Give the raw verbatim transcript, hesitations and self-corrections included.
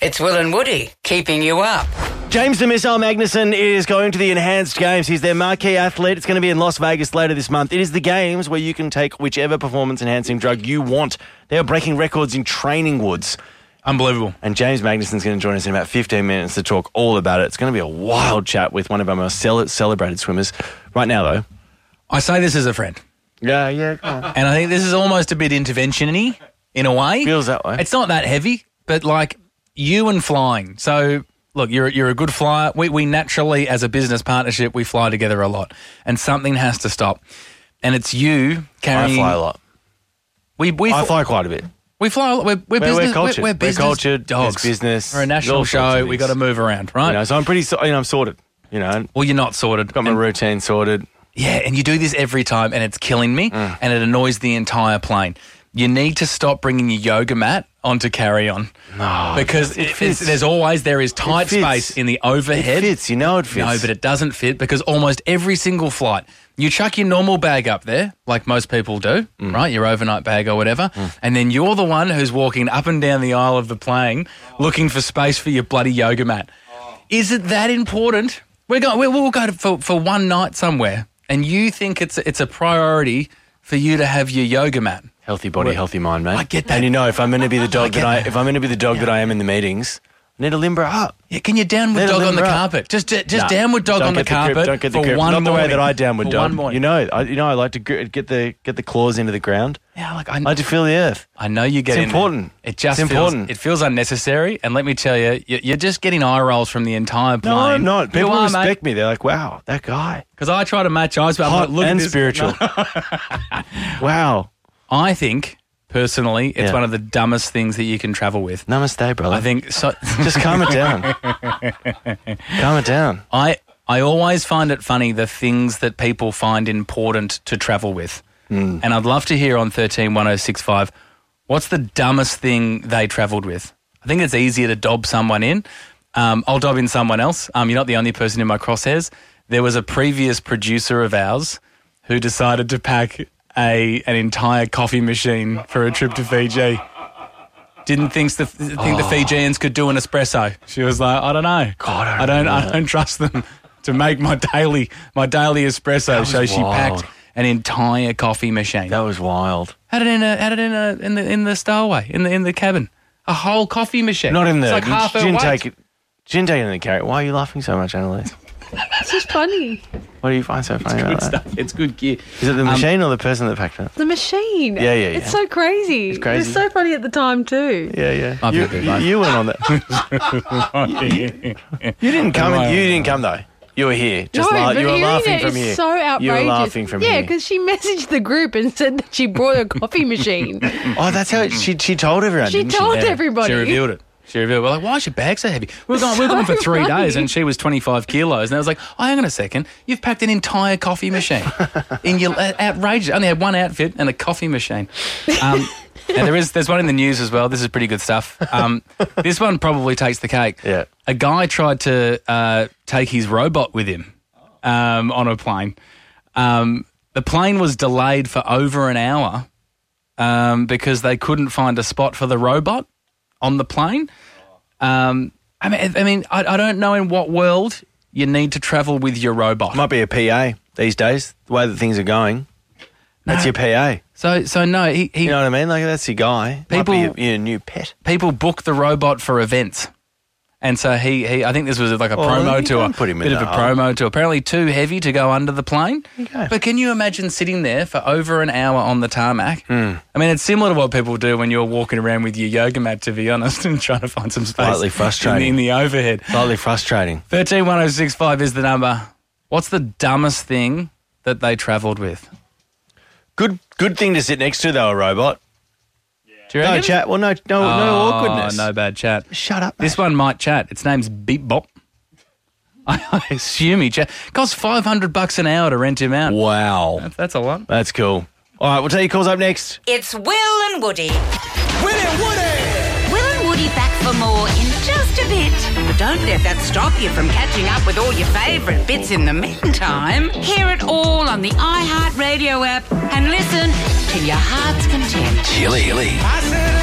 It's Will and Woody, keeping you up. James the Missile Magnuson is going to the Enhanced Games. He's their marquee athlete. It's going to be in Las Vegas later this month. It is the games where you can take whichever performance-enhancing drug you want. They are breaking records in training woods. Unbelievable. And James Magnuson's going to join us in about fifteen minutes to talk all about it. It's going to be a wild chat with one of our most cel- celebrated swimmers. Right now, though. I say this as a friend. Yeah, yeah. And I think this is almost a bit intervention-y in a way. Feels that way. It's not that heavy, but like you and flying. So, look, you're you're a good flyer. We we naturally, as a business partnership, we fly together a lot. And something has to stop. And it's you carrying... I fly a lot. We, we I fl- fly quite a bit. We fly a lot. We're, we're, We're, business, we're cultured. We're, we're business we're cultured. dogs. It's business. We're a national all sorts show. of We got to things. move around, right? You know, so I'm pretty, so- you know, I'm sorted. You know, Well, you're not sorted. got my And- routine sorted. Yeah, and you do this every time, and it's killing me, Mm. and it annoys the entire plane. You need to stop bringing your yoga mat onto carry-on. No, Because it it fits. it's, there's always, there is tight fits. space in the overhead. It fits. You know it fits. No, but it doesn't fit because almost every single flight, you chuck your normal bag up there, like most people do, Mm. right? Your overnight bag or whatever, and then you're the one who's walking up and down the aisle of the plane looking for space for your bloody yoga mat. Is it that important? We're going. We'll, we'll go to, for for one night somewhere, and you think it's it's a priority for you to have your yoga mat. Healthy body, Well, healthy mind, mate. I get that. And you know, if I'm going to be the dog get that I, that. if I'm going to be the dog that I am in the meetings, I need to limber up. Yeah, can you downward Let it dog on the limber up. carpet? Just just Nah, downward dog don't on the get grip, carpet don't get the for grip. one Not the way morning. that I downward For dog. one morning. You know, I, you know, I like to gr- get the get the claws into the ground. Yeah, like I, I like to feel the earth. I know you get It's in there. important. It just It's feels, important. It feels unnecessary, and let me tell you, you- you're just getting eye rolls from the entire plane. No, I'm not. People you are, respect me. They're like, wow, that guy. Because I try to match eyes, but I'm Hot like, look and at this. spiritual. Wow. I think, personally, it's Yeah. one of the dumbest things that you can travel with. Namaste, brother. I think so. Just calm it down. calm it down. I I always find it funny the things that people find important to travel with. Hmm. And I'd love to hear on thirteen one oh six five, what's the dumbest thing they travelled with? I think it's easier to dob someone in. Um, I'll dob in someone else. Um, you're not the only person in my crosshairs. There was a previous producer of ours who decided to pack a an entire coffee machine for a trip to Fiji. Didn't think the think the Fijians could do an espresso. She was like, I don't know. God, I I don't. remember I that. don't trust them to make my daily my daily espresso. was So she wild. packed an entire coffee machine. That was wild. Had it in a had it in a in the in the stowaway in the in the cabin. A whole coffee machine. Not in It's the. like half she her didn't weight. take it. She didn't take it in the carrot. Why are you laughing so much, Annalise? It's just funny. What do you find so funny Good about that? stuff. It's good gear. Is it the Um, machine or the person that packed it? The machine. Yeah, yeah, yeah. It's so crazy. It's crazy. It was so funny at the time too. Yeah, yeah. I've You, got that, mate. you went on that. You didn't come. You didn't come though. You were here. Just no, la- but you were hearing laughing it from is here. so outrageous. You were laughing from yeah, here. because she messaged the group and said that she brought a coffee machine. Oh, that's how it, she she told everyone. She didn't told she? everybody. She revealed it. She revealed. We're like, why is your bag so heavy? We We're going. We We're going for three funny. days, and she was twenty-five kilos. And I was like, oh, hang on a second. You've packed an entire coffee machine in your uh, outrageous. I only had one outfit and a coffee machine. Um, and there is there's one in the news as well. This is pretty good stuff. Um, this one probably takes the cake. Yeah. A guy tried to uh, take his robot with him um, on a plane. Um, the plane was delayed for over an hour um, because they couldn't find a spot for the robot on the plane. Um, I mean, I mean, I, I don't know in what world you need to travel with your robot. Might be a P A these days. The way that things are going, that's No. your P A. So, so no, he, he You know what I mean? Like that's your guy. People- Might be your, your new pet. people book the robot for events. And so he, he I think this was like a Well, promo you to a can't put him in bit of a that hole. promo to apparently too heavy to go under the plane. Okay. But can you imagine sitting there for over an hour on the tarmac? Hmm. I mean, it's similar to what people do when you're walking around with your yoga mat, to be honest, and trying to find some space Slightly frustrating. in the, in the overhead. Slightly frustrating. thirteen one oh six five is the number. What's the dumbest thing that they travelled with? Good good thing to sit next to though, a robot. Do you No reckon? chat. Well, no, no, no Oh, awkwardness. no bad chat. Shut up. This mate. one might chat. Its name's Beep Bop. I, I assume he chat. Costs five hundred bucks an hour to rent him out. Wow, That's, that's a lot. that's cool. All right, we'll tell you calls up next. It's Will and Woody. Will and Woody! Will and Woody back for more in just a bit. But don't let that stop you from catching up with all your favourite bits in the meantime. Hear it all on the iHeartRadio app and listen to your heart's content. Chilly. I said